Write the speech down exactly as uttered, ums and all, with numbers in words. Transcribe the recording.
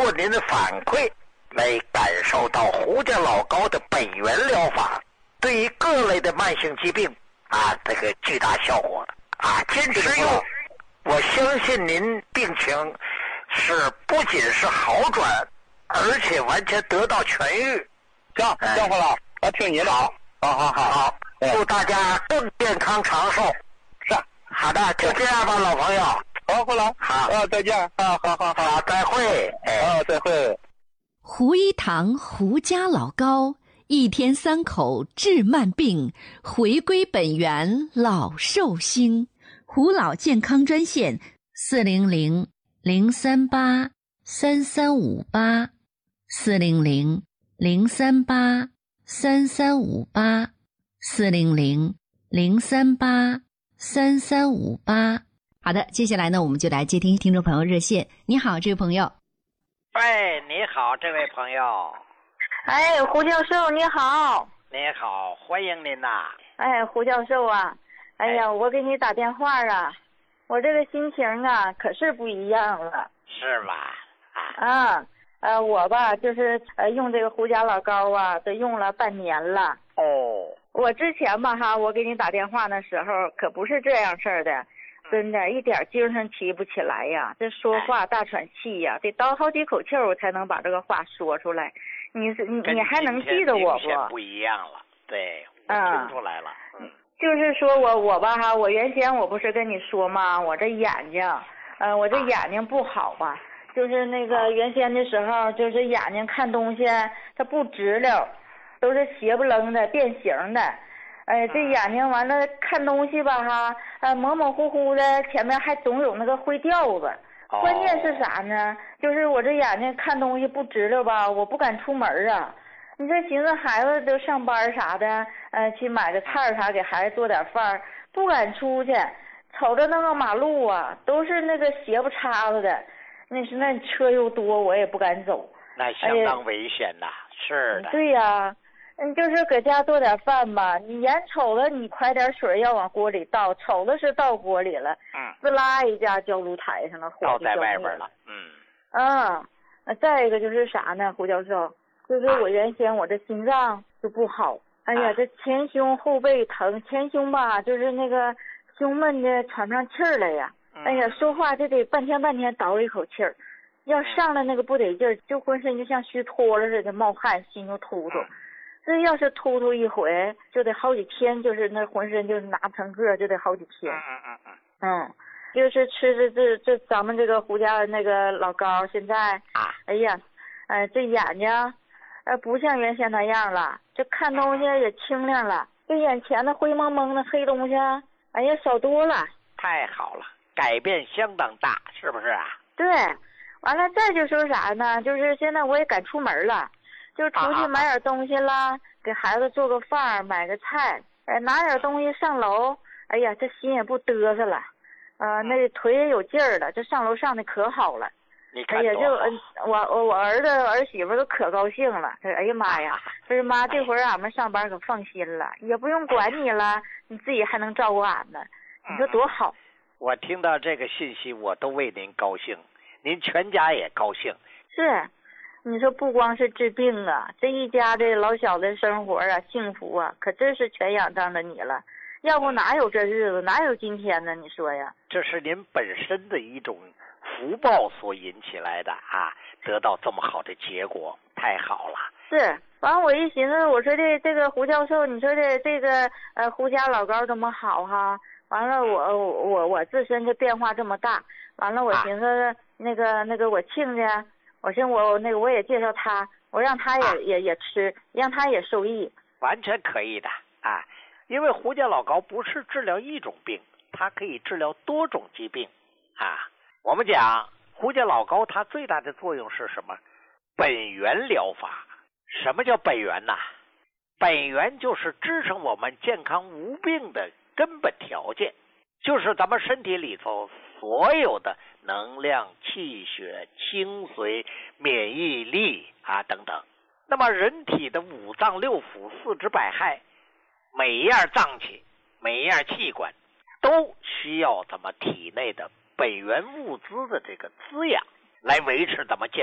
过您的反馈来感受到胡家老高的本源疗法对于各类的慢性疾病啊这个巨大效果啊，坚持用，我相信您病情是不仅是好转，而且完全得到痊愈。 行，江胡老，我听你的。好， 好好好好，祝大家更健康长寿。 是， 好的，就这样吧，老朋友。 好，胡老， 好， 啊，再见。啊，好好好， 再会。 啊，再会。 胡一堂胡家老高，一天三口治慢病，回归本源老寿星。胡老健康专线四零零零三八三三五八四零零零三八三三五八四零零零三八三三五八。好的，接下来呢，我们就来接听听众朋友热线。你好，这位朋友。 喂，你好，这位朋友。 哎，胡教授你好。 你好，欢迎您呐。 哎，胡教授啊，哎呀，哎我给你打电话啊，我这个心情啊可是不一样了。 是吧？ 啊。啊，呃，我吧就是呃用这个胡家老高啊，都用了半年了。 哦。 我之前吧哈，我给你打电话的时候可不是这样事儿的。真的，一点精神提不起来呀！这说话大喘气呀，得倒好几口气儿，我才能把这个话说出来。你你你还能记得我不？ 不一样了，对，我听出来了。嗯， 就是说我我吧哈，我原先我不是跟你说吗？我这眼睛，呃，我这眼睛不好吧？就是那个原先的时候，就是眼睛看东西它不直溜，都是斜不愣的、变形的。哎，这眼睛完了看东西吧哈，呃模模糊糊的，前面还总有那个灰调子。 哦、 关键是啥呢？就是我这眼睛看东西不直溜吧，我不敢出门啊。你这寻思孩子都上班啥的，呃去买个菜啥给孩子做点饭，不敢出去。瞅着那个马路啊，都是那个斜不叉子的，那是那车又多，我也不敢走。 那相当危险呐、哎，是的。 对呀、啊。嗯，就是搁家做点饭吧，你眼瞅着你快点水要往锅里倒，瞅着是倒锅里了， 嗯， 滋啦一下浇炉台上了，火倒在外边了，嗯。 啊，那再一个就是啥呢，胡教授，就是我原先我这心脏就不好，哎呀，这前胸后背疼，前胸吧就是那个胸闷的喘不上气儿来呀，哎呀，说话就得半天半天倒一口气儿，要上来那个不得劲儿，就浑身就像虚脱了似的，冒汗，心就突突。这要是突突一回，就得好几天，就是那浑身就是拿成个，就得好几天。 嗯嗯嗯嗯，就是吃的这这咱们这个胡家那个老高，现在，哎呀，呃，这眼睛，呃，不像原先那样了，这看东西也清亮了，这眼前的灰蒙蒙的黑东西，哎呀，少多了。 太好了，改变相当大，是不是啊？ 对，完了再就说啥呢？就是现在我也敢出门了。就出去买点东西啦，啊、给孩子做个饭，买个菜，哎，拿点东西上楼，哎呀，这心也不嘚瑟了，呃，那腿也有劲儿了，这上楼上的可好了。 你看哎呀，就嗯，我我我儿子儿媳妇都可高兴了，他说哎呀妈呀，他说妈，这会儿俺们上班可放心了，也不用管你了，你自己还能照顾俺们，你说多好。 我听到这个信息，我都为您高兴，您全家也高兴。 是。你说不光是治病啊，这一家的老小的生活啊，幸福啊，可真是全仰仗着你了。要不哪有这日子，哪有今天呢？你说呀？ 这是您本身的一种福报所引起来的啊，得到这么好的结果，太好了。 是，完我一寻思，我说的这个胡教授，你说的这个呃胡家老高这么好哈，完了我我我自身的变化这么大，完了我寻思、啊、那个那个我亲家。我寻我那个我也介绍他，我让他也、啊、也也吃，让他也受益。 完全可以的啊，因为胡家老高不是治疗一种病，它可以治疗多种疾病啊。我们讲胡家老高，它最大的作用是什么？本源疗法。什么叫本源呐？本源就是支撑我们健康无病的根本条件，就是咱们身体里头所有的能量、气血、精髓、免疫力啊等等。那么人体的五脏六腑、四肢百骸，每一样脏器、每一样器官都需要咱们体内的本源物资的这个滋养来维持咱们健